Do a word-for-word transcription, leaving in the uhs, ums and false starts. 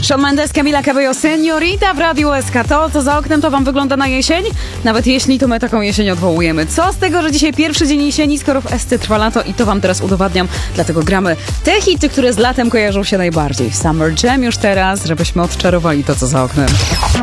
Shawn Mendes, Camila Cabello, Señorita w Radiu S K. To, co za oknem, to wam wygląda na jesień? Nawet jeśli, to my taką jesień odwołujemy. Co z tego, że dzisiaj pierwszy dzień jesieni, skoro w Esce trwa lato i to wam teraz udowadniam. Dlatego gramy te hity, które z latem kojarzą się najbardziej. Summer Jam już teraz, żebyśmy odczarowali to, co za oknem.